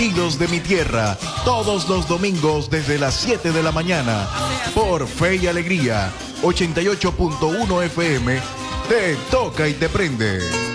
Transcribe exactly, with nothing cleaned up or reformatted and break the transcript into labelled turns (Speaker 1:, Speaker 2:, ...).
Speaker 1: Hilos de mi tierra, todos los domingos desde las siete de la mañana, por Fe y Alegría, ochenta y ocho punto uno F M, te toca y te prende.